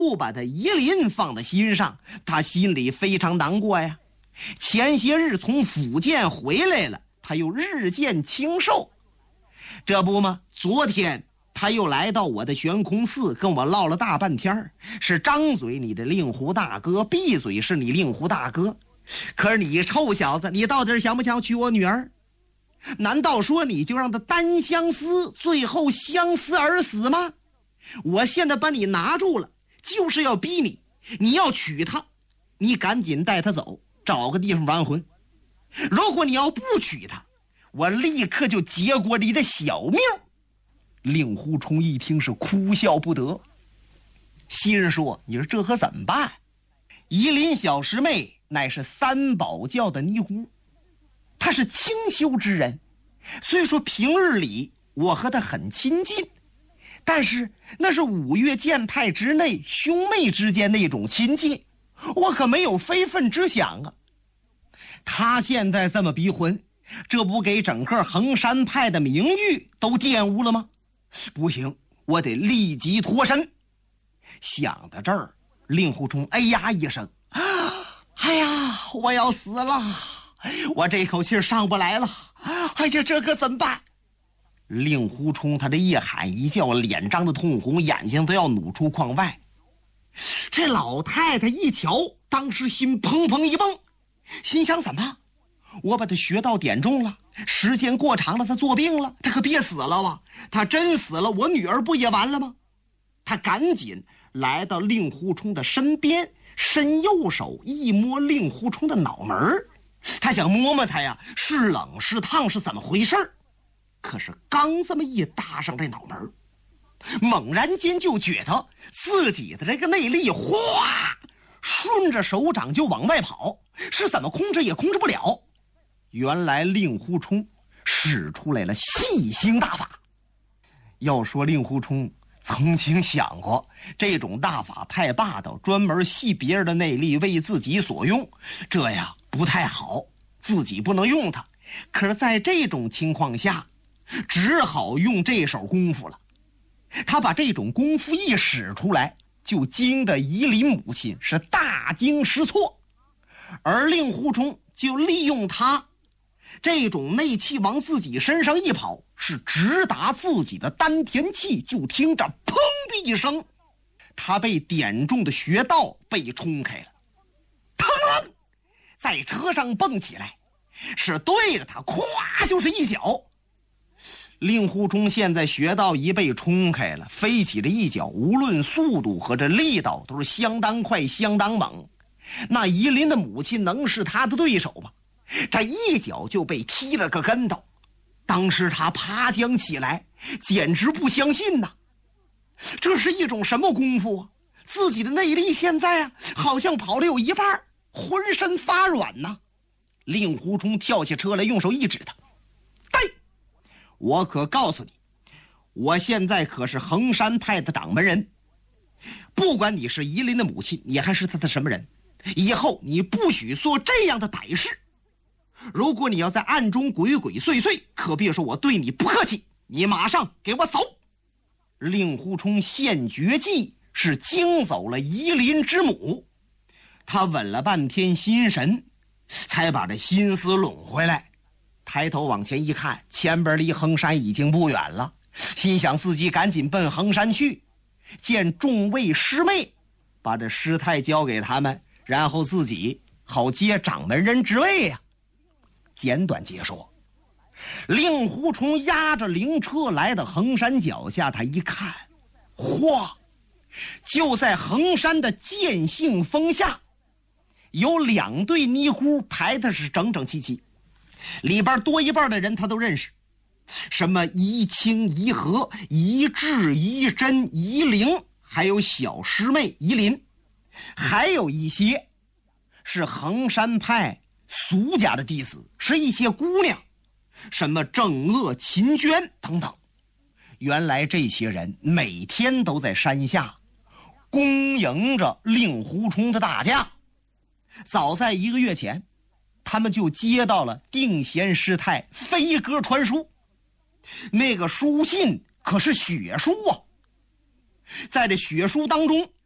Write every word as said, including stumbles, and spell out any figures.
不把他夷陵放在心上，他心里非常难过呀。前些日从福建回来了，他又日渐清瘦。这不吗？昨天他又来到我的悬空寺，跟我唠了大半天，是张嘴你的令狐大哥，闭嘴是你令狐大哥。可是你臭小子，你到底想不想娶我女儿？难道说你就让他单相思，最后相思而死吗？我现在把你拿住了，就是要逼你，你要娶她，你赶紧带她走，找个地方完婚。如果你要不娶她，我立刻就结果你的小命。令狐冲一听是哭笑不得，心说你说这可怎么办？夷陵小师妹乃是三宝教的尼姑，她是清修之人，虽说平日里我和她很亲近，但是那是五岳剑派之内兄妹之间那种亲近，我可没有非分之想啊。她现在这么逼婚，这不给整个衡山派的名誉都玷污了吗？不行，我得立即脱身。想到这儿，令狐冲哎呀一声，哎呀，我要死了，我这口气上不来了，哎呀，这可怎么办？令狐冲他这一喊一叫，脸涨得通红，眼睛都要努出眶外。这老太太一瞧，当时心砰砰一蹦，心想怎么我把他穴道点中了，时间过长了，他作病了，他可别死了啊！他真死了，我女儿不也完了吗？他赶紧来到令狐冲的身边，伸右手一摸令狐冲的脑门，他想摸摸他呀，是冷是烫是怎么回事？可是刚这么一搭上这脑门，猛然间就觉得自己的这个内力哗顺着手掌就往外跑，是怎么控制也控制不了。原来令狐冲使出来了细星大法。要说令狐冲曾经想过，这种大法太霸道，专门吸别人的内力为自己所用，这呀不太好，自己不能用它。可是在这种情况下，只好用这手功夫了。他把这种功夫一使出来，就惊得夷陵母亲是大惊失措。而令狐冲就利用他这种内气往自己身上一跑，是直达自己的丹田气，就听着砰的一声，他被点中的穴道被冲开了，腾楞在车上蹦起来，是对着他咵就是一脚。令狐冲现在穴道一被冲开了，飞起的一脚无论速度和这力道都是相当快相当猛，那夷陵的母亲能是他的对手吗？这一脚就被踢了个跟头，当时他爬将起来，简直不相信呐！这是一种什么功夫啊？自己的内力现在啊，好像跑了有一半，浑身发软呐！令狐冲跳下车来，用手一指他：“对，我可告诉你，我现在可是衡山派的掌门人，不管你是夷陵的母亲，你还是他的什么人，以后你不许做这样的歹事。如果你要在暗中鬼鬼祟祟，可别说我对你不客气，你马上给我走！”令狐冲现绝技，是惊走了夷陵之母。他稳了半天心神，才把这心思拢回来。抬头往前一看，前边离衡山已经不远了，心想自己赶紧奔衡山去，见众位师妹，把这师太交给他们，然后自己好接掌门人之位呀。简短截说，令狐冲押着灵车来到衡山脚下，他一看，嚯，就在衡山的剑杏峰下，有两队尼姑排的是整整齐齐，里边多一半的人他都认识，什么宜清、宜和、宜智、宜真、宜灵，还有小师妹宜林，还有一些是衡山派俗家的弟子，是一些姑娘，什么郑鄂、秦娟等等。原来这些人每天都在山下恭迎着令狐冲的大驾。早在一个月前，他们就接到了定闲师太飞鸽传书，那个书信可是血书啊。在这血书当中，